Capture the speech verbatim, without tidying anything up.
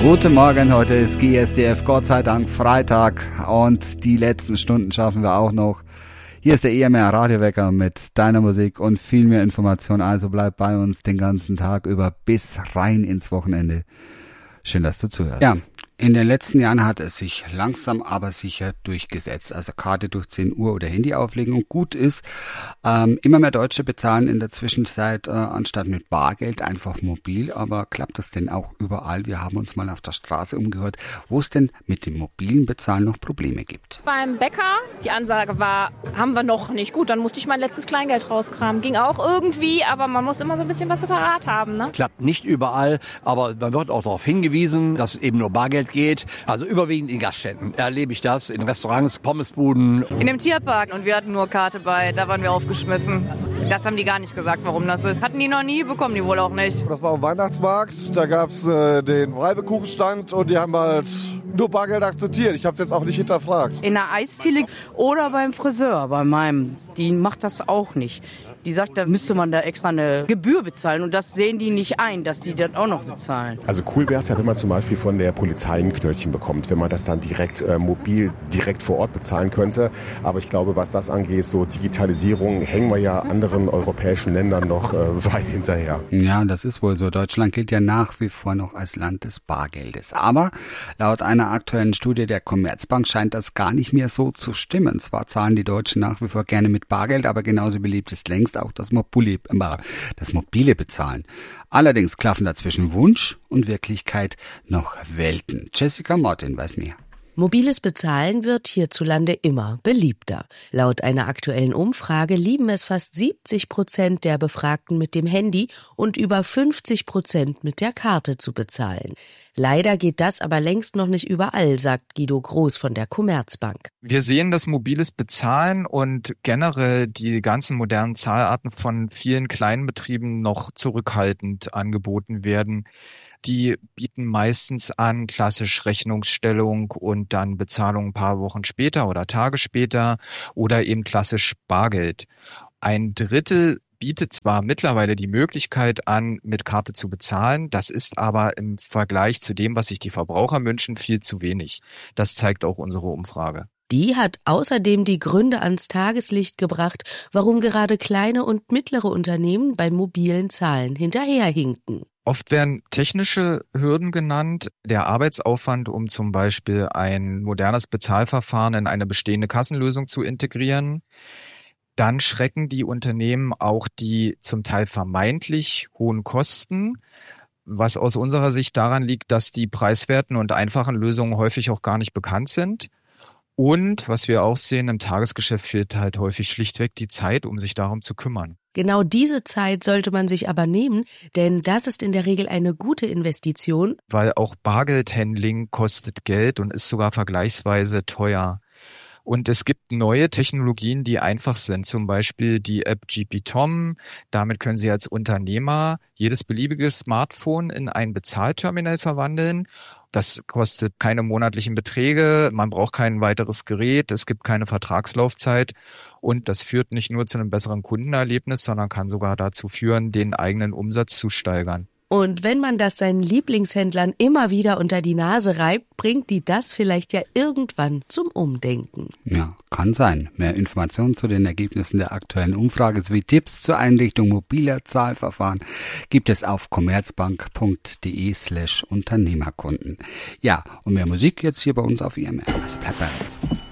Guten Morgen, heute ist G S D F, Gott sei Dank Freitag und die letzten Stunden schaffen wir auch noch. Hier ist der E M R Radiowecker mit deiner Musik und viel mehr Information, also bleib bei uns den ganzen Tag über bis rein ins Wochenende. Schön, dass du zuhörst. Ja. In den letzten Jahren hat es sich langsam aber sicher durchgesetzt. Also Karte durch zehn Uhr oder Handy auflegen. Und gut ist, ähm, immer mehr Deutsche bezahlen in der Zwischenzeit äh, anstatt mit Bargeld einfach mobil. Aber klappt das denn auch überall? Wir haben uns mal auf der Straße umgehört, wo es denn mit dem mobilen Bezahlen noch Probleme gibt. Beim Bäcker, die Ansage war, haben wir noch nicht. Gut, dann musste ich mein letztes Kleingeld rauskramen. Ging auch irgendwie, aber man muss immer so ein bisschen was separat haben, ne? Klappt nicht überall, aber man wird auch darauf hingewiesen, dass eben nur Bargeld geht. Also überwiegend in Gaststätten erlebe ich das, in Restaurants, Pommesbuden. In dem Tierpark und wir hatten nur Karte bei, da waren wir aufgeschmissen. Das haben die gar nicht gesagt, warum das ist. Hatten die noch nie, bekommen die wohl auch nicht. Das war am Weihnachtsmarkt, da gab es äh, den Reibekuchenstand und die haben halt nur Bargeld akzeptiert. Ich habe es jetzt auch nicht hinterfragt. In der Eisdiele oder beim Friseur, bei meinem, die macht das auch nicht. Die sagt, da müsste man da extra eine Gebühr bezahlen und das sehen die nicht ein, dass die das auch noch bezahlen. Also cool wäre es ja, wenn man zum Beispiel von der Polizei ein Knöllchen bekommt, wenn man das dann direkt äh, mobil, direkt vor Ort bezahlen könnte. Aber ich glaube, was das angeht, so Digitalisierung, hängen wir ja anderen europäischen Ländern noch äh, weit hinterher. Ja, das ist wohl so. Deutschland gilt ja nach wie vor noch als Land des Bargeldes. Aber laut einer aktuellen Studie der Commerzbank scheint das gar nicht mehr so zu stimmen. Zwar zahlen die Deutschen nach wie vor gerne mit Bargeld, aber genauso beliebt ist längst auch das mobile, das mobile Bezahlen. Allerdings klaffen dazwischen Wunsch und Wirklichkeit noch Welten. Jessica Martin weiß mehr. Mobiles Bezahlen wird hierzulande immer beliebter. Laut einer aktuellen Umfrage lieben es fast siebzig Prozent der Befragten mit dem Handy und über fünfzig Prozent mit der Karte zu bezahlen. Leider geht das aber längst noch nicht überall, sagt Guido Groß von der Commerzbank. Wir sehen, dass mobiles Bezahlen und generell die ganzen modernen Zahlarten von vielen kleinen Betrieben noch zurückhaltend angeboten werden. Die bieten meistens an, klassisch Rechnungsstellung und dann Bezahlung ein paar Wochen später oder Tage später oder eben klassisch Bargeld. Ein Drittel bietet zwar mittlerweile die Möglichkeit an, mit Karte zu bezahlen, das ist aber im Vergleich zu dem, was sich die Verbraucher wünschen, viel zu wenig. Das zeigt auch unsere Umfrage. Die hat außerdem die Gründe ans Tageslicht gebracht, warum gerade kleine und mittlere Unternehmen bei mobilen Zahlen hinterherhinken. Oft werden technische Hürden genannt, der Arbeitsaufwand, um zum Beispiel ein modernes Bezahlverfahren in eine bestehende Kassenlösung zu integrieren. Dann schrecken die Unternehmen auch die zum Teil vermeintlich hohen Kosten, was aus unserer Sicht daran liegt, dass die preiswerten und einfachen Lösungen häufig auch gar nicht bekannt sind. Und was wir auch sehen, im Tagesgeschäft fehlt halt häufig schlichtweg die Zeit, um sich darum zu kümmern. Genau diese Zeit sollte man sich aber nehmen, denn das ist in der Regel eine gute Investition. Weil auch Bargeldhandling kostet Geld und ist sogar vergleichsweise teuer. Und es gibt neue Technologien, die einfach sind, zum Beispiel die App G P Tom. Damit können Sie als Unternehmer jedes beliebige Smartphone in ein Bezahlterminal verwandeln. Das kostet keine monatlichen Beträge, man braucht kein weiteres Gerät, es gibt keine Vertragslaufzeit und das führt nicht nur zu einem besseren Kundenerlebnis, sondern kann sogar dazu führen, den eigenen Umsatz zu steigern. Und wenn man das seinen Lieblingshändlern immer wieder unter die Nase reibt, bringt die das vielleicht ja irgendwann zum Umdenken. Ja, kann sein. Mehr Informationen zu den Ergebnissen der aktuellen Umfrage sowie Tipps zur Einrichtung mobiler Zahlverfahren gibt es auf commerzbank.de slash Unternehmerkunden. Ja, und mehr Musik jetzt hier bei uns auf E M R. Also bleibt bei uns.